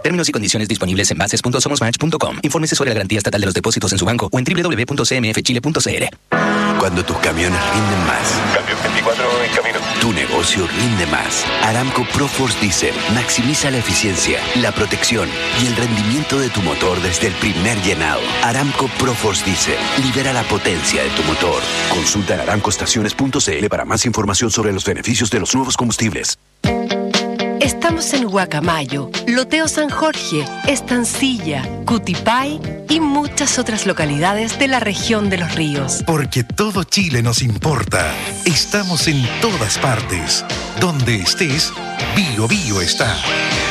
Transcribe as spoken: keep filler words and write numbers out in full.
Términos y condiciones disponibles en bases punto somos match punto com. Infórmese sobre la garantía estatal de los depósitos en su banco o en doble u doble u doble u punto c m f chile punto c l. Cuando tus camiones rinden más. Cambio veinticuatro en camino. Tu negocio rinde más. Aramco ProForce Diesel maximiza la eficiencia, la protección y el rendimiento de tu motor desde el primer llenado. Aramco ProForce Diesel libera la potencia de tu motor. Consulta en aramco estaciones punto c l para más información sobre los beneficios de los nuevos combustibles. Estamos en Guacamayo, Loteo San Jorge, Estancilla, Cutipay y muchas otras localidades de la región de Los Ríos. Porque todo Chile nos importa. Estamos en todas partes. Donde estés, Bio Bio está.